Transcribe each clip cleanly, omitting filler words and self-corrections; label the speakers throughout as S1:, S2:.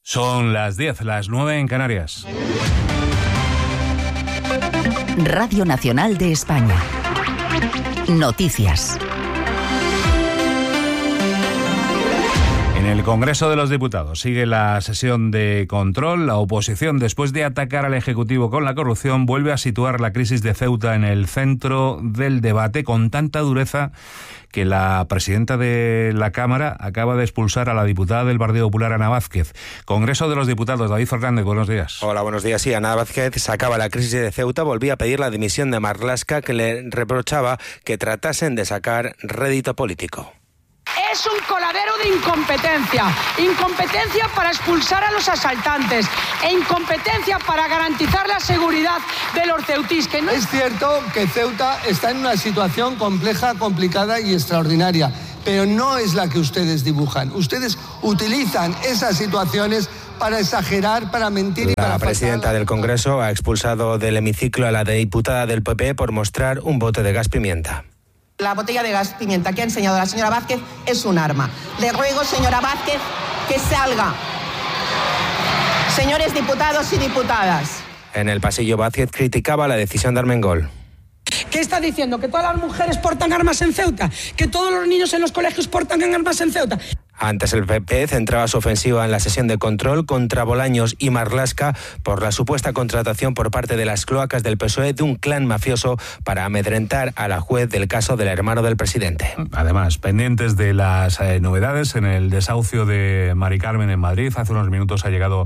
S1: Son las 10, las 9 en Canarias.
S2: Radio Nacional de España. Noticias.
S1: En el Congreso de los Diputados sigue la sesión de control. La oposición, después de atacar al Ejecutivo con la corrupción, vuelve a situar la crisis de Ceuta en el centro del debate con tanta dureza que la presidenta de la Cámara acaba de expulsar a la diputada del Partido Popular, Ana Vázquez. Congreso de los Diputados, David Fernández, buenos días.
S3: Hola, buenos días. Sí, Ana Vázquez sacaba la crisis de Ceuta, volvía a pedir la dimisión de Marlaska, que le reprochaba que tratasen de sacar rédito político.
S4: Es un coladero de incompetencia. Incompetencia para expulsar a los asaltantes e incompetencia para garantizar la seguridad de los ceutís. Que no...
S5: Es cierto que Ceuta está en una situación compleja, complicada y extraordinaria, pero no es la que ustedes dibujan. Ustedes utilizan esas situaciones para exagerar, para mentir y para...
S3: La presidenta del Congreso ha expulsado del hemiciclo a la diputada del PP por mostrar un bote de gas pimienta.
S6: La botella de gas pimienta que ha enseñado la señora Vázquez es un arma. Le ruego, señora Vázquez, que salga. Señores diputados y diputadas.
S3: En el pasillo, Vázquez criticaba la decisión de Armengol.
S4: ¿Qué está diciendo? ¿Que todas las mujeres portan armas en Ceuta? ¿Que todos los niños en los colegios portan armas en Ceuta?
S3: Antes el PP centraba su ofensiva en la sesión de control contra Bolaños y Marlaska por la supuesta contratación por parte de las cloacas del PSOE de un clan mafioso para amedrentar a la juez del caso del hermano del presidente.
S1: Además, pendientes de las novedades en el desahucio de Mari Carmen en Madrid, hace unos minutos ha llegado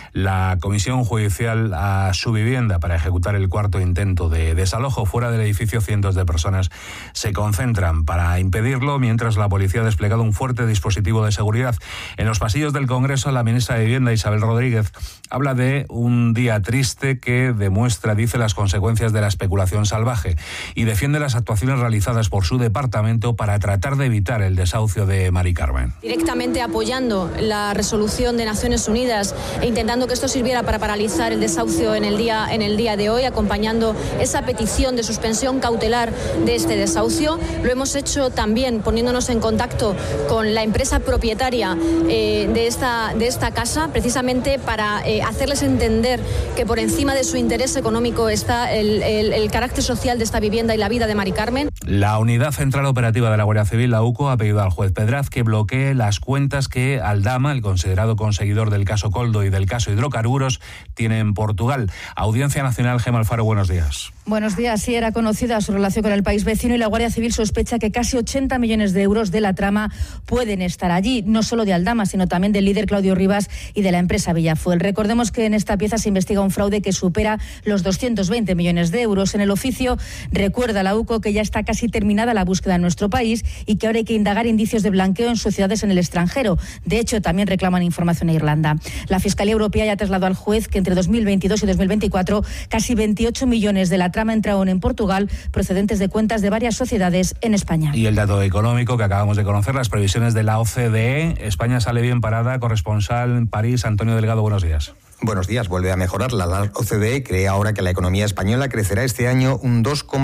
S1: la comisión judicial a su vivienda para ejecutar el cuarto intento de desalojo. Fuera del edificio, cientos de personas se concentran para impedirlo, mientras la policía ha desplegado un fuerte dispositivo de seguridad. En los pasillos del Congreso, la ministra de Vivienda, Isabel Rodríguez, habla de un día triste que demuestra, dice, las consecuencias de la especulación salvaje y defiende las actuaciones realizadas por su departamento para tratar de evitar el desahucio de Mari Carmen.
S7: Directamente apoyando la resolución de Naciones Unidas e intentando que esto sirviera para paralizar el desahucio en el día de hoy, acompañando esa petición de suspensión cautelar de este desahucio. Lo hemos hecho también poniéndonos en contacto con la empresa propietaria de esta casa, precisamente para hacerles entender que por encima de su interés económico está el carácter social de esta vivienda y la vida de Mari Carmen.
S1: La Unidad Central Operativa de la Guardia Civil, la UCO, ha pedido al juez Pedraz que bloquee las cuentas que Aldama, el considerado conseguidor del caso Coldo y del caso Hidrocarburos, tiene en Portugal. Audiencia Nacional, Gemma Alfaro, buenos días.
S8: Buenos días. Sí, era conocida su relación con el país vecino y la Guardia Civil sospecha que casi 80 millones de euros de la trama pueden estar allí, no solo de Aldama, sino también del líder Claudio Rivas y de la empresa Villafuel. Recordemos que en esta pieza se investiga un fraude que supera los 220 millones de euros. En el oficio recuerda la UCO que ya está casi terminada la búsqueda en nuestro país y que ahora hay que indagar indicios de blanqueo en sociedades en el extranjero. De hecho, también reclaman información a Irlanda. La Fiscalía Europea ya trasladó al juez que entre 2022 y 2024 casi 28 millones de la trama entraron en Portugal procedentes de cuentas de varias sociedades en España.
S1: Y el dato económico que acabamos de conocer, las previsiones de la OCDE. España sale bien parada. Corresponsal en París, Antonio Delgado, buenos días.
S9: Buenos días, vuelve a mejorar. La OCDE cree ahora que la economía española crecerá este año un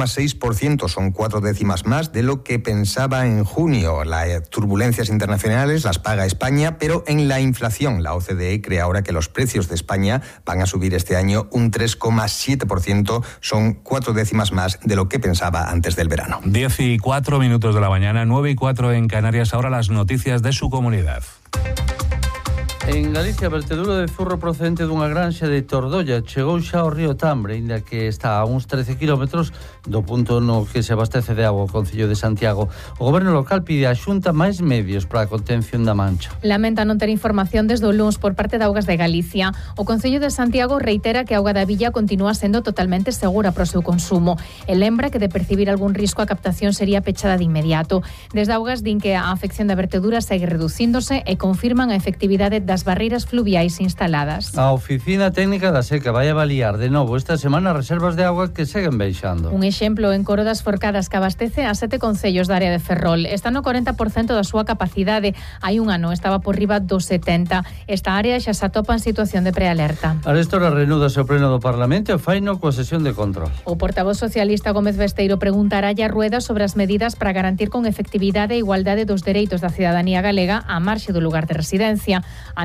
S9: 2,6%, son 4 décimas más de lo que pensaba en junio. Las turbulencias internacionales las paga España, pero en la inflación la OCDE cree ahora que los precios de España van a subir este año un 3,7%, son 4 décimas más de lo que pensaba antes del verano.
S1: 10:04 de la mañana, 9:04 en Canarias, ahora las noticias de su comunidad.
S10: En Galicia, verteduro de zurro procedente dunha granxa de Tordolla chegou xa ao río Tambre, inda que está a uns 13 kilómetros do punto no que se abastece de agua o Concello de Santiago. O goberno local pide á Xunta máis medios para a contención da mancha.
S11: Lamenta non ter información desde o luns por parte de Augas de Galicia. O Concello de Santiago reitera que a auga da villa continúa sendo totalmente segura para o seu consumo e lembra que de percibir algún risco a captación sería pechada de inmediato. Desde Augas din que a afección da vertedura segue reducíndose e confirman a efectividade das barreiras fluviais instaladas.
S10: A Oficina Técnica da Seca vai avaliar de novo esta semana reservas de agua que seguen baixando.
S11: Un exemplo en Coro das Forcadas, que abastece a 7 concellos da área de Ferrol. Está no 40% da súa capacidade. Hai un ano estaba por riba dos 70. Esta área xa se atopa en situación de prealerta.
S10: Arestora renúdase o pleno do Parlamento e faino coa sesión de control.
S11: O portavoz socialista Gómez Besteiro preguntará a Rueda sobre as medidas para garantir con efectividade e igualdade dos dereitos da cidadanía galega á marxe do lugar de residencia. A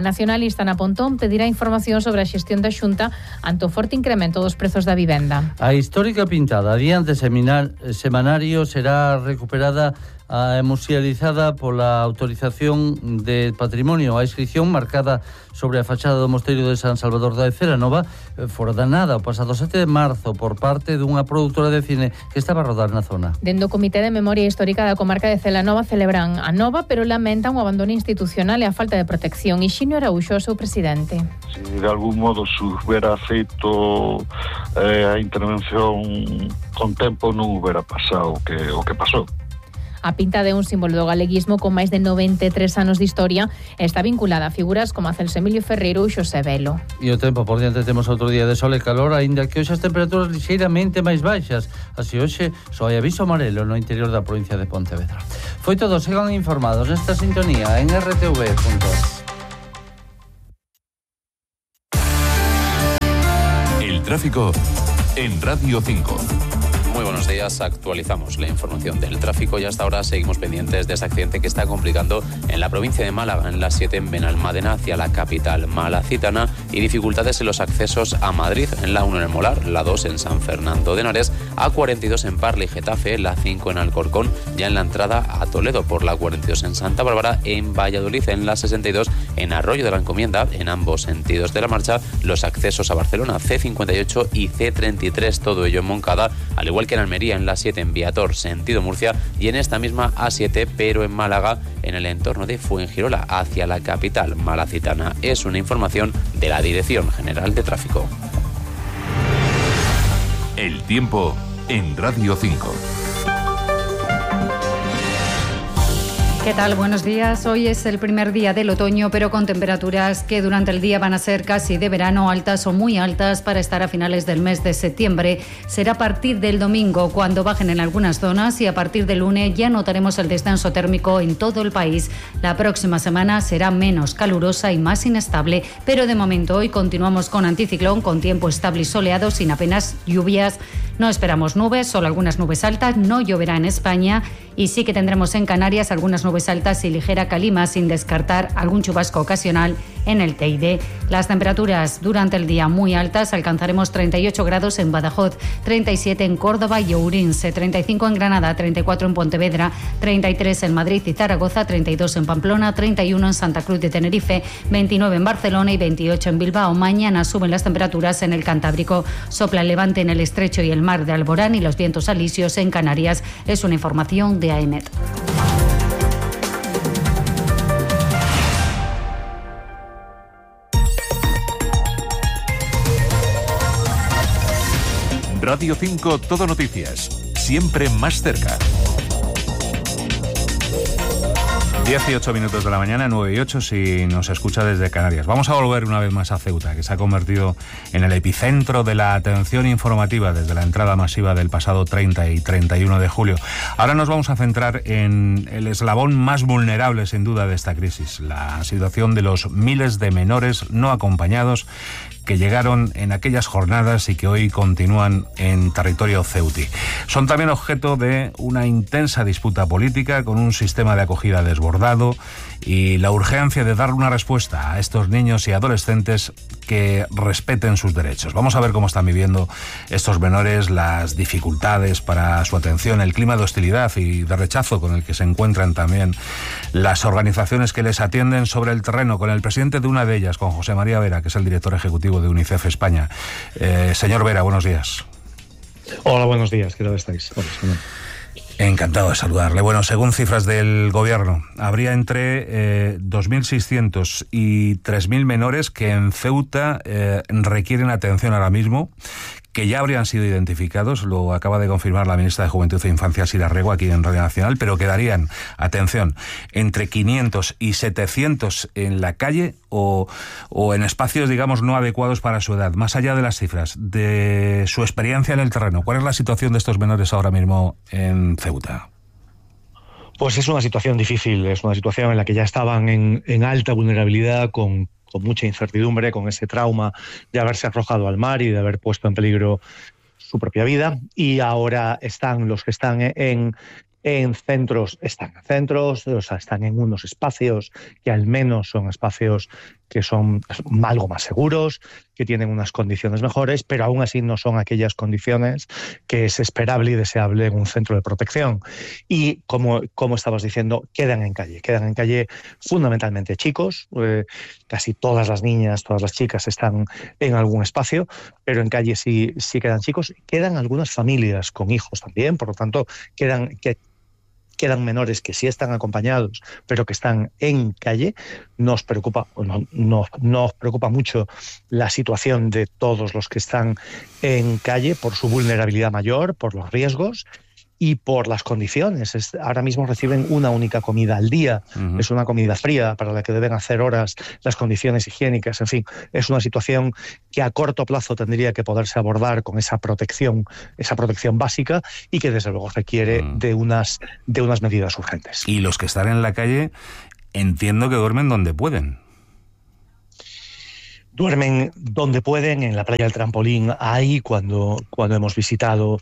S11: nacionalista na Pontón pedirá información sobre a xestión da Xunta ante o forte incremento dos prezos da vivenda.
S10: A histórica pintada adiante semanario será recuperada e musealizada pola autorización de patrimonio. A inscripción marcada sobre a fachada do Mosteiro de San Salvador da Celanova fora danada o pasado 7 de marzo por parte dunha produtora de cine que estaba a rodar na zona.
S11: Dende o Comité de Memoria Histórica da Comarca de Celanova celebran a nova, pero lamentan o abandono institucional e a falta de protección. Ixinio Araúxo, o seu presidente.
S12: Se de algún modo se hubiera feito a intervención con tempo non hubiera pasado o que pasou.
S11: A pinta de un símbolo do galeguismo con máis de 93 anos de historia está vinculada a figuras como a Celso Emilio Ferreiro ou Xosé Velo.
S10: E o tempo por diante temos outro día de sol e calor, aínda que hoxe as temperaturas lixeiramente máis baixas. Así hoxe só hai aviso amarelo no interior da provincia de Pontevedra. Foi todo, sigan informados nesta sintonía en rtv.es.
S13: El tráfico en Radio 5.
S14: Muy buenos días, actualizamos la información del tráfico y hasta ahora seguimos pendientes de ese accidente que está complicando en la provincia de Málaga, en la 7 en Benalmádena hacia la capital malacitana y dificultades en los accesos a Madrid, en la 1 en el Molar, la 2 en San Fernando de Henares, A42 en Parla y Getafe, la 5 en Alcorcón, ya en la entrada a Toledo por la 42 en Santa Bárbara, en Valladolid en la 62 en Arroyo de la Encomienda, en ambos sentidos de la marcha, los accesos a Barcelona, C58 y C33, todo ello en Moncada, al igual que en Almería en la 7 en Viator, sentido Murcia, y en esta misma A7, pero en Málaga, en el entorno de Fuengirola, hacia la capital malacitana. Es una información de la Dirección General de Tráfico.
S13: El tiempo en Radio 5.
S15: ¿Qué tal? Buenos días. Hoy es el primer día del otoño, pero con temperaturas que durante el día van a ser casi de verano, altas o muy altas para estar a finales del mes de septiembre. Será a partir del domingo cuando bajen en algunas zonas y a partir del lunes ya notaremos el descenso térmico en todo el país. La próxima semana será menos calurosa y más inestable, pero de momento hoy continuamos con anticiclón, con tiempo estable y soleado, sin apenas lluvias. No esperamos nubes, solo algunas nubes altas, no lloverá en España y sí que tendremos en Canarias algunas nubes altas y ligera calima, sin descartar algún chubasco ocasional en el Teide. Las temperaturas durante el día muy altas, alcanzaremos 38 grados en Badajoz, 37 en Córdoba y Ourense, 35 en Granada, 34 en Pontevedra, 33 en Madrid y Zaragoza, 32 en Pamplona, 31 en Santa Cruz de Tenerife, 29 en Barcelona y 28 en Bilbao. Mañana suben las temperaturas en el Cantábrico, sopla el levante en el estrecho y el mar de Alborán y los vientos alisios en Canarias. Es una información de AEMET.
S13: Radio 5 Todo Noticias, siempre más cerca.
S1: 18 minutos de la mañana, 9 y 8 si nos escucha desde Canarias. Vamos a volver una vez más a Ceuta, que se ha convertido en el epicentro de la atención informativa desde la entrada masiva del pasado 30 y 31 de julio. Ahora nos vamos a centrar en el eslabón más vulnerable, sin duda, de esta crisis, la situación de los miles de menores no acompañados que llegaron en aquellas jornadas y que hoy continúan en territorio ceutí. Son también objeto de una intensa disputa política con un sistema de acogida desbordado y la urgencia de dar una respuesta a estos niños y adolescentes que respeten sus derechos. Vamos a ver cómo están viviendo estos menores, las dificultades para su atención, el clima de hostilidad y de rechazo con el que se encuentran también las organizaciones que les atienden sobre el terreno, con el presidente de una de ellas, con José María Vera, que es el director ejecutivo de UNICEF España. Señor Vera, buenos días.
S16: Hola, buenos días. ¿Qué tal estáis?
S1: Encantado de saludarle. Bueno, según cifras del Gobierno, habría entre 2.600 y 3.000 menores que en Ceuta requieren atención ahora mismo, que ya habrían sido identificados, lo acaba de confirmar la ministra de Juventud e Infancia, Sira Rego, aquí en Radio Nacional, pero quedarían, atención, entre 500 y 700 en la calle o en espacios, digamos, no adecuados para su edad. Más allá de las cifras, de su experiencia en el terreno, ¿cuál es la situación de estos menores ahora mismo en Ceuta?
S16: Pues es una situación difícil, es una situación en la que ya estaban en alta vulnerabilidad, con mucha incertidumbre, con ese trauma de haberse arrojado al mar y de haber puesto en peligro su propia vida. Y ahora están los que están en centros, o sea, están en unos espacios que al menos son espacios que son algo más seguros, que tienen unas condiciones mejores, pero aún así no son aquellas condiciones que es esperable y deseable en un centro de protección. Y como estabas diciendo, quedan en calle fundamentalmente chicos, casi todas las niñas, todas las chicas están en algún espacio, pero en calle sí quedan chicos, quedan algunas familias con hijos también, por lo tanto quedan menores que sí están acompañados, pero que están en calle. Nos preocupa mucho la situación de todos los que están en calle por su vulnerabilidad mayor, por los riesgos y por las condiciones. Ahora mismo reciben una única comida al día. Es una comida fría para la que deben hacer horas, las condiciones higiénicas, en fin, es una situación que a corto plazo tendría que poderse abordar con esa protección básica y que desde luego requiere de unas medidas urgentes.
S1: Y los que están en la calle, entiendo que duermen donde pueden.
S16: Duermen donde pueden, en la playa del Trampolín. Ahí cuando hemos visitado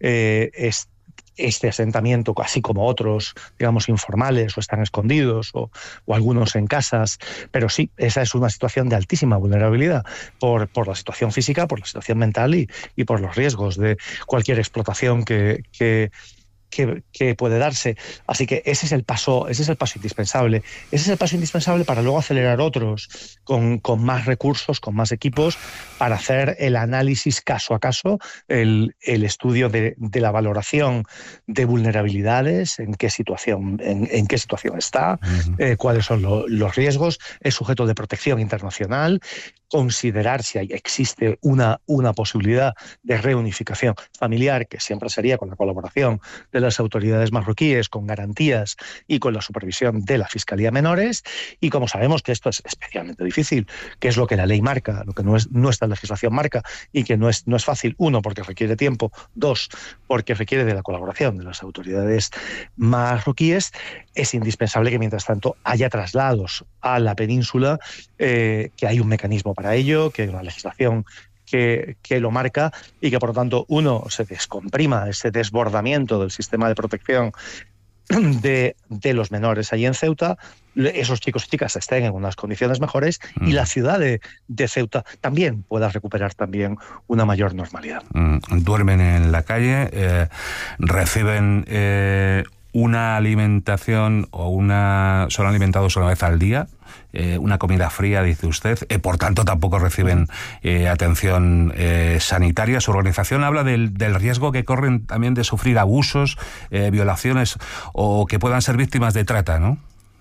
S16: este asentamiento, así como otros, digamos, informales, o están escondidos, o algunos en casas, pero sí, esa es una situación de altísima vulnerabilidad por la situación física, por la situación mental y por los riesgos de cualquier explotación que puede darse. Así que ese es el paso indispensable. Ese es el paso indispensable para luego acelerar otros con más recursos, con más equipos, para hacer el análisis caso a caso, el estudio de la valoración de vulnerabilidades, en qué situación está, cuáles son los riesgos, es sujeto de protección internacional, considerar si existe una posibilidad de reunificación familiar, que siempre sería con la colaboración de las autoridades marroquíes, con garantías y con la supervisión de la Fiscalía Menores. Y como sabemos que esto es especialmente difícil, que es lo que la ley marca, lo que nuestra legislación marca, y que no es fácil, uno, porque requiere tiempo, dos, porque requiere de la colaboración de las autoridades marroquíes, es indispensable que mientras tanto haya traslados a la península, que hay un mecanismo para ello, que hay una legislación que lo marca, y que por lo tanto uno se descomprima ese desbordamiento del sistema de protección de los menores allí en Ceuta, esos chicos y chicas estén en unas condiciones mejores y la ciudad de Ceuta también pueda recuperar también una mayor normalidad.
S1: Duermen en la calle, reciben una alimentación son alimentados una vez al día, una comida fría, dice usted, por tanto tampoco reciben atención sanitaria. Su organización habla del riesgo que corren también de sufrir abusos, violaciones o que puedan ser víctimas de trata, ¿no?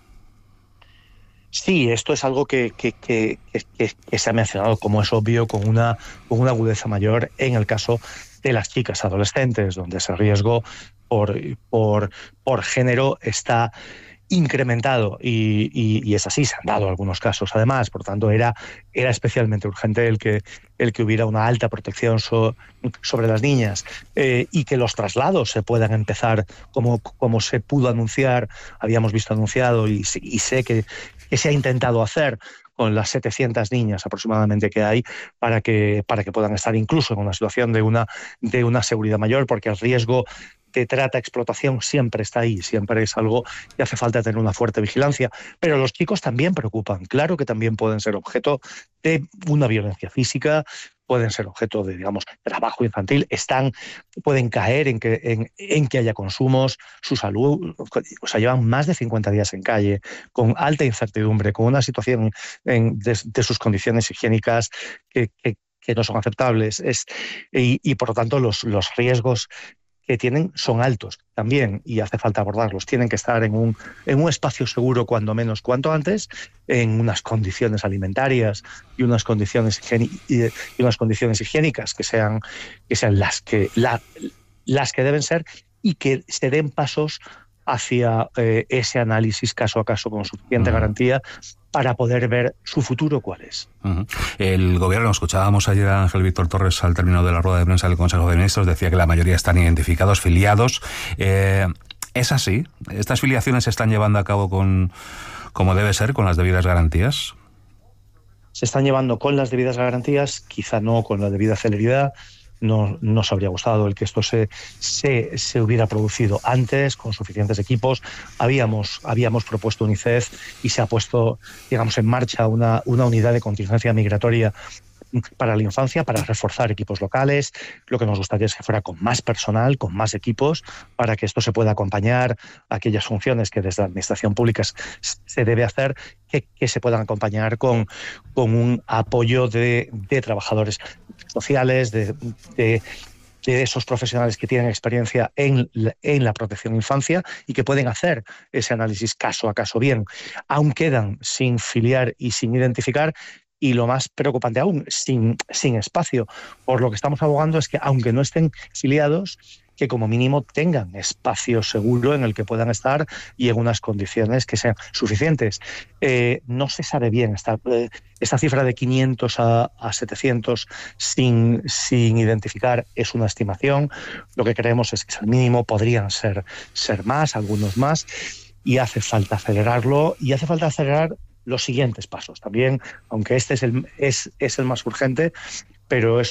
S16: Sí, esto es algo que se ha mencionado, como es obvio, con una agudeza mayor en el caso de las chicas adolescentes, donde ese riesgo por género está incrementado y es así, se han dado algunos casos además. Por tanto, era especialmente urgente el que hubiera una alta protección sobre las niñas, y que los traslados se puedan empezar como se pudo anunciar, habíamos visto anunciado y sé que se ha intentado hacer con las 700 niñas aproximadamente que hay, para que puedan estar incluso en una situación de una seguridad mayor, porque el riesgo de trata, explotación siempre está ahí, siempre es algo que hace falta tener una fuerte vigilancia. Pero los chicos también preocupan, claro que también pueden ser objeto de una violencia física, pueden ser objeto de, digamos, trabajo infantil, pueden caer en que haya consumos, su salud, o sea, llevan más de 50 días en calle, con alta incertidumbre, con una situación de sus condiciones higiénicas que no son aceptables, y por lo tanto los riesgos que tienen son altos también, y hace falta abordarlos. Tienen que estar en un espacio seguro cuanto antes, en unas condiciones alimentarias y unas condiciones higiénicas que sean las que deben ser, y que se den pasos hacia ese análisis caso a caso con suficiente garantía para poder ver su futuro cuál es. El
S1: gobierno, escuchábamos ayer a Ángel Víctor Torres al término de la rueda de prensa del Consejo de Ministros, decía que la mayoría están identificados, filiados. ¿Es así? ¿Estas filiaciones se están llevando a cabo como debe ser, con las debidas garantías?
S16: Se están llevando con las debidas garantías, quizá no con la debida celeridad, nos habría gustado el que esto se hubiera producido antes, con suficientes equipos. Habíamos propuesto UNICEF y se ha puesto, digamos, en marcha una unidad de contingencia migratoria para la infancia, para reforzar equipos locales. Lo que nos gustaría es que fuera con más personal, con más equipos, para que esto se pueda acompañar, aquellas funciones que desde la administración pública se debe hacer, que se puedan acompañar con un apoyo de trabajadores sociales, de esos profesionales que tienen experiencia en la protección de infancia y que pueden hacer ese análisis caso a caso bien. Aún quedan sin filiar y sin identificar, y lo más preocupante aún, sin espacio. Por lo que estamos abogando es que, aunque no estén filiados, que como mínimo tengan espacio seguro en el que puedan estar y en unas condiciones que sean suficientes. No se sabe bien, esta cifra de 500 a 700 sin identificar es una estimación. Lo que creemos es que al mínimo podrían ser más, algunos más, y hace falta acelerarlo, y hace falta acelerar los siguientes pasos también, aunque este es el más urgente, pero es